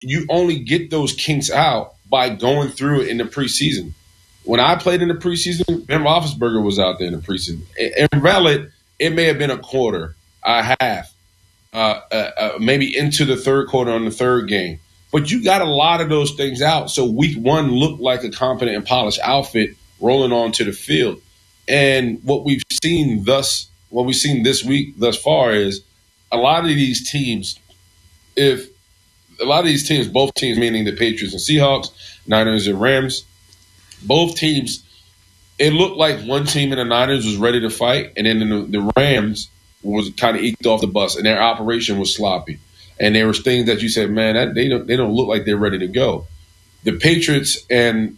you only get those kinks out by going through it in the preseason. When I played in the preseason, Ben Roethlisberger was out there in the preseason. And valid, it may have been a quarter, a half, maybe into the third quarter on the third game. But you got a lot of those things out. So week one looked like a competent and polished outfit rolling onto the field. And what we've seen this week thus far is a lot of these teams, both teams, meaning the Patriots and Seahawks, Niners and Rams, both teams, it looked like one team in the Niners was ready to fight, and then the Rams was kind of eked off the bus, and their operation was sloppy. And there was things that you said, man, they don't look like they're ready to go. The Patriots and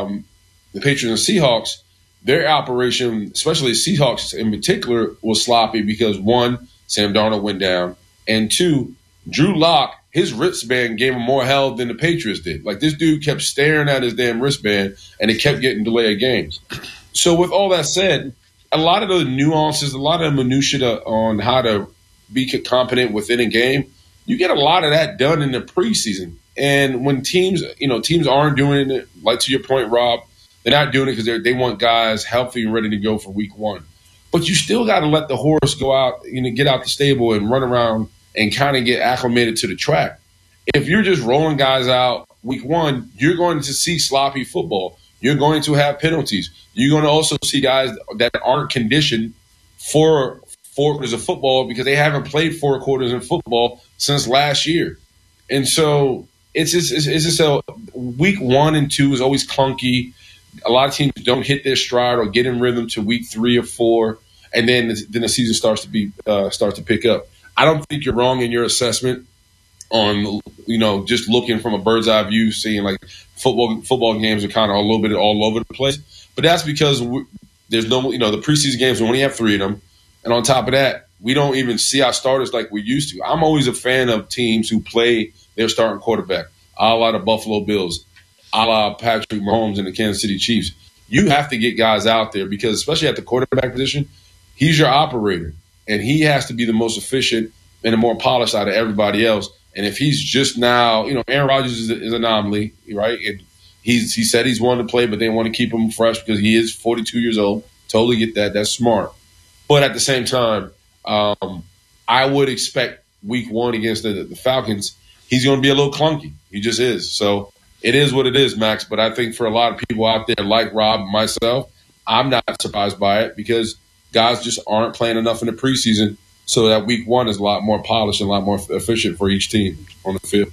Seahawks, their operation, especially the Seahawks in particular, was sloppy because, one, Sam Darnold went down, and two, Drew Lock, his wristband gave him more hell than the Patriots did. Like, this dude kept staring at his damn wristband, and it kept getting delayed games. So with all that said, a lot of the nuances, a lot of the minutia on how to be competent within a game, you get a lot of that done in the preseason. And when teams aren't doing it, like to your point, Rob, they're not doing it because they want guys healthy and ready to go for week one. But you still got to let the horse go out, get out the stable and run around and kind of get acclimated to the track. If you're just rolling guys out week one, you're going to see sloppy football. You're going to have penalties. You're going to also see guys that aren't conditioned for 4 quarters of football because they haven't played 4 quarters in football since last year. And so it's just a week 1 and 2 is always clunky. A lot of teams don't hit their stride or get in rhythm to week 3 or 4, and then the season starts to pick up. I don't think you're wrong in your assessment on, just looking from a bird's eye view, seeing like football games are kind of a little bit all over the place. But that's because there's no, the preseason games, we only have 3 of them. And on top of that, we don't even see our starters like we used to. I'm always a fan of teams who play their starting quarterback, a la the Buffalo Bills, a la Patrick Mahomes and the Kansas City Chiefs. You have to get guys out there because, especially at the quarterback position, he's your operator. And he has to be the most efficient and the more polished out of everybody else. And if he's just now, Aaron Rodgers is an anomaly, right? He said he's wanted to play, but they want to keep him fresh because he is 42 years old. Totally get that. That's smart. But at the same time, I would expect week 1 against the Falcons, he's going to be a little clunky. He just is. So it is what it is, Max. But I think for a lot of people out there like Rob and myself, I'm not surprised by it because guys just aren't playing enough in the preseason so that week 1 is a lot more polished and a lot more efficient for each team on the field.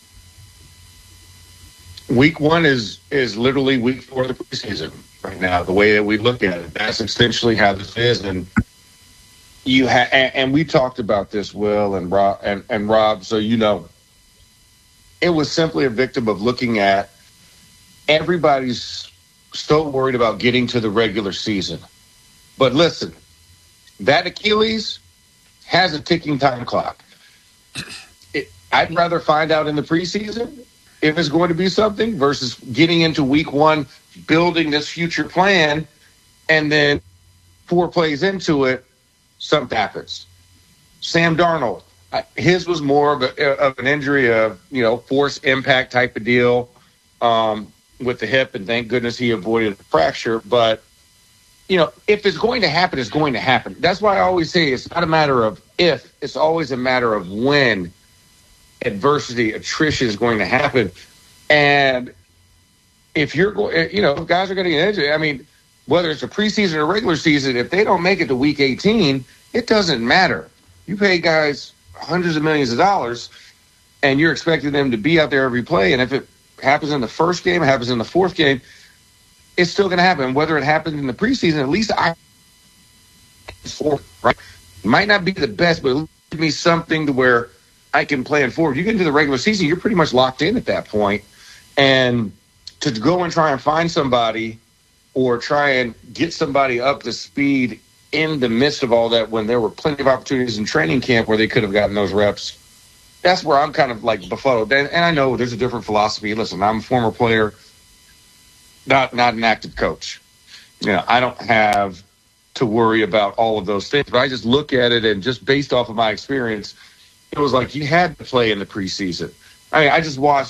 Week 1 is literally week 4 of the preseason right now, the way that we look at it. That's essentially how this is. And and we talked about this, Will and Rob, so it was simply a victim of looking at everybody's so worried about getting to the regular season. But listen, that Achilles has a ticking time clock. I'd rather find out in the preseason if it's going to be something versus getting into week 1, building this future plan, and then 4 plays into it, something happens. Sam Darnold, his was more of an injury of, force impact type of deal with the hip, and thank goodness he avoided a fracture. But, if it's going to happen, it's going to happen. That's why I always say it's not a matter of if, it's always a matter of when adversity, attrition is going to happen. And if you're going, if guys are going to get injured, I mean, whether it's a preseason or regular season, if they don't make it to week 18, it doesn't matter. You pay guys hundreds of millions of dollars, and you're expecting them to be out there every play. And if it happens in the first game, it happens in the 4th game, it's still going to happen. Whether it happens in the preseason, at least right? It might not be the best, but it'll give me something to where I can plan forward. You get into the regular season, you're pretty much locked in at that point. And to go and try and find somebody or try and get somebody up to speed in the midst of all that when there were plenty of opportunities in training camp where they could have gotten those reps, that's where I'm kind of like befuddled. And I know there's a different philosophy. Listen, I'm a former player, not an active coach. I don't have to worry about all of those things. But I just look at it, and just based off of my experience, it was like you had to play in the preseason. I just watched